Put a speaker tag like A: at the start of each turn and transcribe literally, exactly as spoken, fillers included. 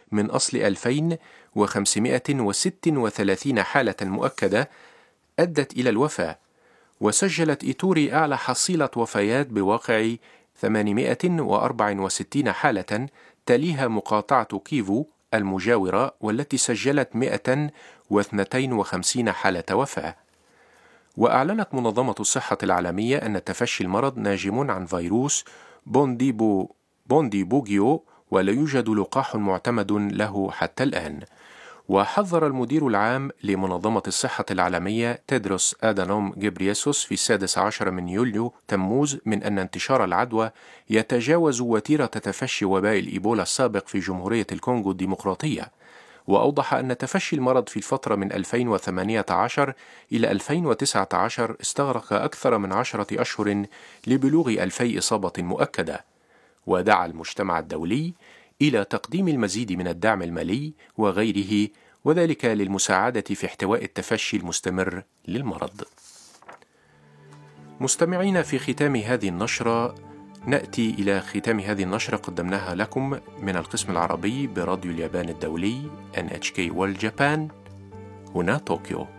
A: من أصل ألفين وخمسمائة وستة وثلاثين حالة مؤكدة أدت إلى الوفاة، وسجلت إيتوري أعلى حصيلة وفيات بواقع ثمانمائة وأربعة وستين حالة، تليها مقاطعة كيفو المجاورة والتي سجلت مائة واثنين وخمسين حالة وفاة. وأعلنت منظمة الصحة العالمية أن تفشي المرض ناجم عن فيروس بونديبو بونديبوغيو، ولا يوجد لقاح معتمد له حتى الآن. وحذر المدير العام لمنظمة الصحة العالمية تيدروس آدانوم جبريسوس في السادس عشر من يوليو تموز من أن انتشار العدوى يتجاوز وتيرة تفشي وباء الإيبولا السابق في جمهورية الكونغو الديمقراطية. وأوضح أن تفشي المرض في الفترة من ألفين وثمانية عشر إلى ألفين وتسعة عشر استغرق أكثر من عشرة أشهر لبلوغ ألفي إصابة مؤكدة. ودعا المجتمع الدولي إلى تقديم المزيد من الدعم المالي وغيره، وذلك للمساعدة في احتواء التفشي المستمر للمرض. مستمعين، في ختام هذه النشرة نأتي إلى ختام هذه النشرة قدمناها لكم من القسم العربي براديو اليابان الدولي إن إتش كي World Japan هنا طوكيو.